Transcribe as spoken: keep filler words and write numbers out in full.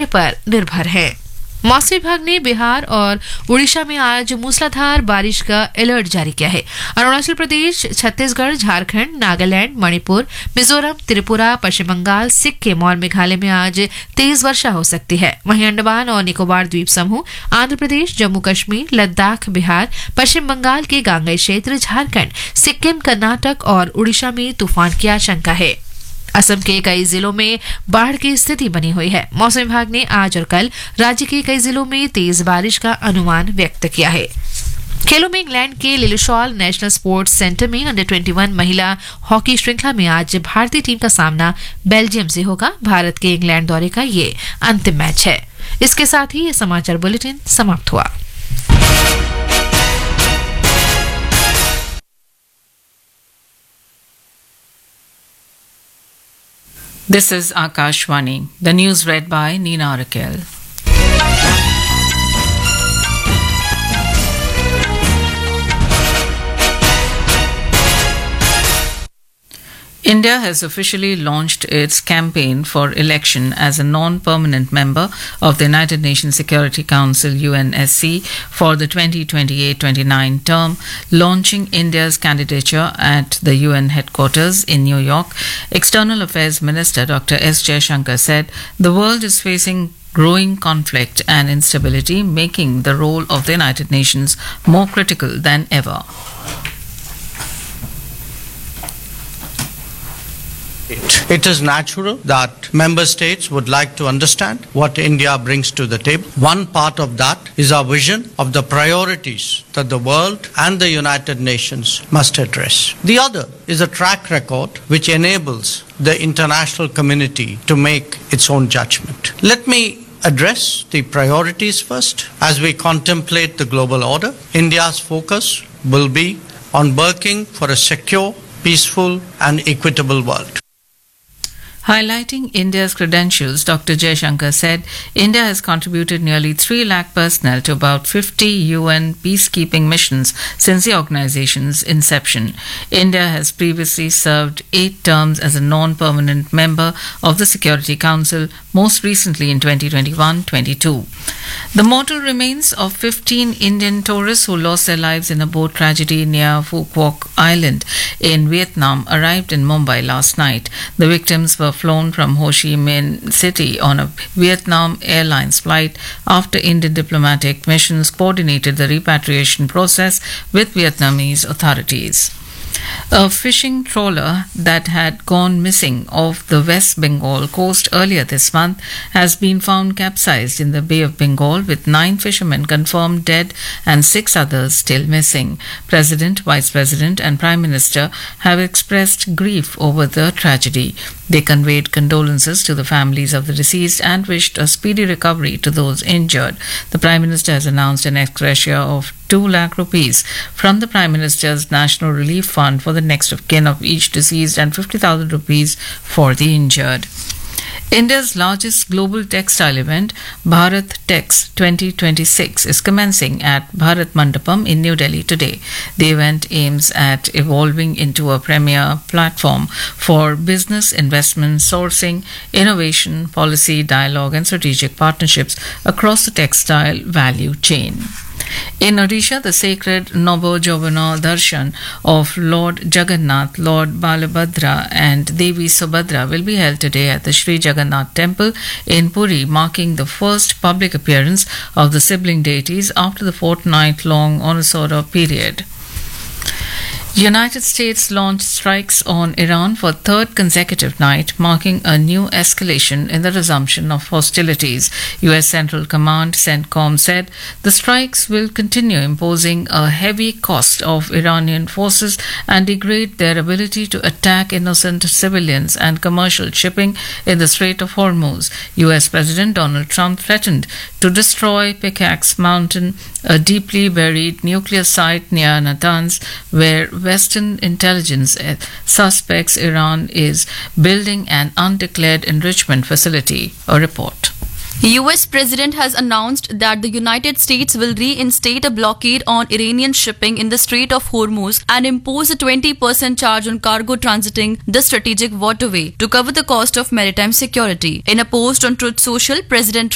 पर निर्भर है। मौसम विभाग ने बिहार और उड़ीसा में आज मूसलाधार बारिश का अलर्ट जारी किया है। अरुणाचल प्रदेश, छत्तीसगढ़, झारखंड, नागालैंड, मणिपुर, मिजोरम, त्रिपुरा, पश्चिम बंगाल, सिक्किम और मेघालय में आज तेज वर्षा हो सकती है। वहीं अंडमान और निकोबार द्वीप समूह, आंध्र प्रदेश, जम्मू कश्मीर, लद्दाख, बिहार, पश्चिम बंगाल के गांगेय क्षेत्र, झारखंड, सिक्किम, कर्नाटक और उड़ीसा में तूफान की आशंका है। असम के कई जिलों में बाढ़ की स्थिति बनी हुई है। मौसम विभाग ने आज और कल राज्य के कई जिलों में तेज बारिश का अनुमान व्यक्त किया है। खेलों में इंग्लैंड के लिलिशॉल नेशनल स्पोर्ट्स सेंटर में अंडर इक्कीस महिला हॉकी श्रृंखला में आज भारतीय टीम का सामना बेल्जियम से होगा। भारत के इंग्लैंड दौरे का ये अंतिम मैच है। इसके साथ ही ये समाचार बुलेटिन समाप्त हुआ। This is Akashvani. The news read by Nina Raquel. India has officially launched its campaign for election as a non-permanent member of the United Nations Security Council U N S C for the twenty twenty-eight twenty-nine term, launching India's candidature at the U N headquarters in New York. External Affairs Minister Doctor S Jaishankar said the world is facing growing conflict and instability, making the role of the United Nations more critical than ever. It is natural that member states would like to understand what India brings to the table. One part of that is our vision of the priorities that the world and the United Nations must address. The other is a track record which enables the international community to make its own judgment. Let me address the priorities first. As we contemplate the global order, India's focus will be on working for a secure, peaceful and equitable world. Highlighting India's credentials, Doctor Jaishankar said India has contributed nearly three lakh personnel to about fifty U N peacekeeping missions since the organization's inception. India has previously served eight terms as a non-permanent member of the Security Council, most recently in twenty twenty-one twenty-two. The mortal remains of fifteen Indian tourists who lost their lives in a boat tragedy near Phu Quoc Island in Vietnam arrived in Mumbai last night. The victims were flown from Ho Chi Minh City on a Vietnam Airlines flight after Indian diplomatic missions coordinated the repatriation process with Vietnamese authorities. A fishing trawler that had gone missing off the West Bengal coast earlier this month has been found capsized in the Bay of Bengal, with nine fishermen confirmed dead and six others still missing. President, Vice President and Prime Minister have expressed grief over the tragedy. They conveyed condolences to the families of the deceased and wished a speedy recovery to those injured. The Prime Minister has announced an ex gratia of two lakh rupees from the Prime Minister's National Relief Fund for the next of kin of each deceased and fifty thousand rupees for the injured. India's largest global textile event, Bharat Tex twenty twenty-six, is commencing at Bharat Mandapam in New Delhi today. The event aims at evolving into a premier platform for business, investment, sourcing, innovation, policy, dialogue and strategic partnerships across the textile value chain. In Odisha, the sacred Nabojovana Darshan of Lord Jagannath, Lord Balabhadra and Devi Subhadra will be held today at the Sri Jagannath Temple in Puri, marking the first public appearance of the sibling deities after the fortnight-long Anusara period. United States launched strikes on Iran for third consecutive night, marking a new escalation in the resumption of hostilities. U S Central Command CENTCOM said the strikes will continue imposing a heavy cost of Iranian forces and degrade their ability to attack innocent civilians and commercial shipping in the Strait of Hormuz. U S President Donald Trump threatened to destroy Pickaxe Mountain, a deeply buried nuclear site near Natanz, where Western intelligence suspects Iran is building an undeclared enrichment facility. A report. The U S President has announced that the United States will reinstate a blockade on Iranian shipping in the Strait of Hormuz and impose a twenty percent charge on cargo transiting the strategic waterway to cover the cost of maritime security. In a post on Truth Social, President